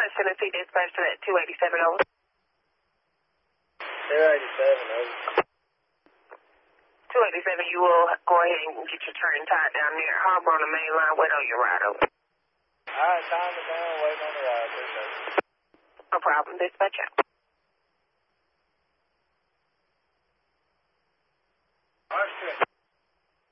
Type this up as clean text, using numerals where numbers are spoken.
West Tennessee dispatch to that 287 over. 287 over. 287, you will go ahead and get your train tied down near Harbor on the main line. Wait on your ride over. Alright, time it down, waiting on the ride. Appreciate it. No problem. Dispatch out.